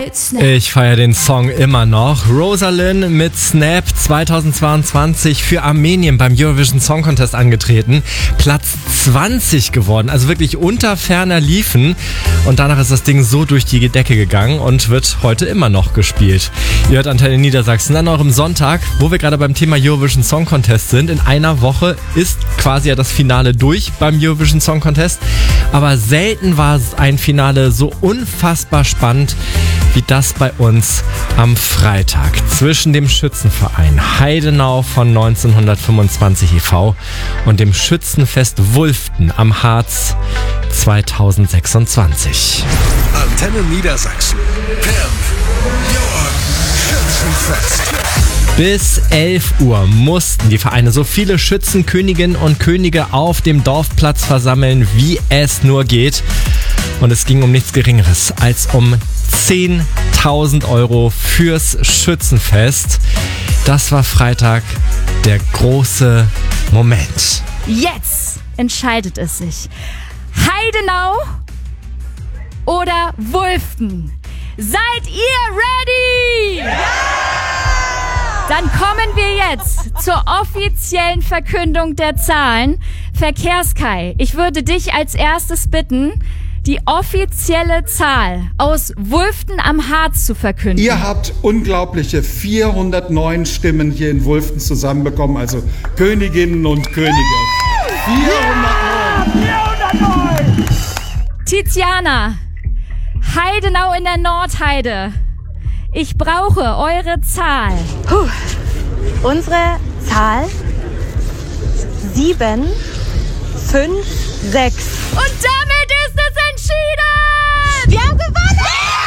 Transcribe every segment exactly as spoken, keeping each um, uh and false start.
mit Snap. Ich feiere den Song immer noch. Rosalind mit Snap, zweitausendzweiundzwanzig für Armenien beim Eurovision Song Contest angetreten. Platz zwanzig geworden, also wirklich unter ferner Liefen. Und danach ist das Ding so durch die Decke gegangen und wird heute immer noch gespielt. Ihr hört Antenne Niedersachsen an eurem Sonntag, wo wir gerade beim Thema Eurovision Song Contest sind. In einer Woche ist quasi ja das Finale durch beim Eurovision Song Contest. Aber selten war ein Finale so unfassbar spannend wie das bei uns am Freitag zwischen dem Schützenverein Heidenau von neunzehnhundertfünfundzwanzig e V und dem Schützenfest Wulften am Harz zweitausendsechsundzwanzig. Antenne Niedersachsen. Pimp your Schützenfest. Bis elf Uhr mussten die Vereine so viele Schützenköniginnen und Könige auf dem Dorfplatz versammeln, wie es nur geht. Und es ging um nichts Geringeres als um zehntausend Euro fürs Schützenfest. Das war Freitag der große Moment. Jetzt entscheidet es sich. Heidenau oder Wulften? Seid ihr ready? Ja! Dann kommen wir jetzt zur offiziellen Verkündung der Zahlen. Verkehrskai, ich würde dich als erstes bitten, die offizielle Zahl aus Wulften am Harz zu verkünden. Ihr habt unglaubliche vierhundertneun Stimmen hier in Wulften zusammenbekommen, also Königinnen und Könige. vierhundertneun! vierhundertneun! Tiziana, Heidenau in der Nordheide. Ich brauche eure Zahl. Puh. Unsere Zahl sieben, fünf, sechs. Und damit ist es entschieden! Wir haben gewonnen!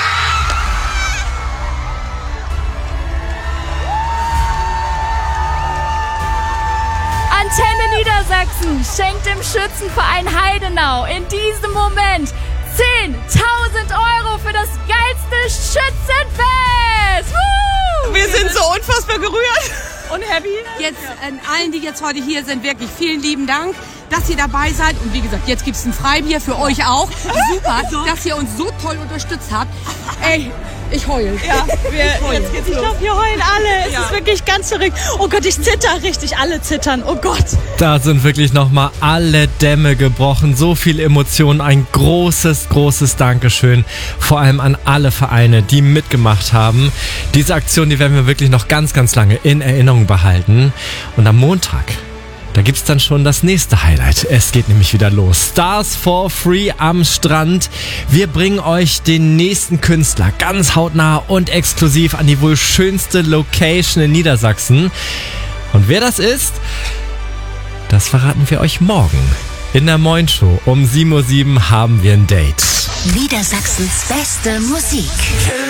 Antenne Niedersachsen schenkt dem Schützenverein Heidenau in diesem Moment zehntausend Euro für das geilste Schützenfest! Woo! Wir sind so unfassbar gerührt und happy. Jetzt an allen, die jetzt heute hier sind, wirklich vielen lieben Dank, dass ihr dabei seid. Und wie gesagt, jetzt gibt es ein Freibier für euch auch. Super, dass ihr uns so toll unterstützt habt. Ey, ich heul. Ja, wir, ich heul. Jetzt geht's los. Ich glaube, wir heulen alle. Es ja. ist wirklich ganz verrückt. Oh Gott, ich zitter richtig. Alle zittern. Oh Gott. Da sind wirklich nochmal alle Dämme gebrochen. So viel Emotionen. Ein großes, großes Dankeschön. Vor allem an alle Vereine, die mitgemacht haben. Diese Aktion, die werden wir wirklich noch ganz, ganz lange in Erinnerung behalten. Und am Montag, da gibt's dann schon das nächste Highlight. Es geht nämlich wieder los. Stars for Free am Strand. Wir bringen euch den nächsten Künstler ganz hautnah und exklusiv an die wohl schönste Location in Niedersachsen. Und wer das ist, das verraten wir euch morgen. In der Moin Show um sieben Uhr sieben haben wir ein Date. Niedersachsens beste Musik.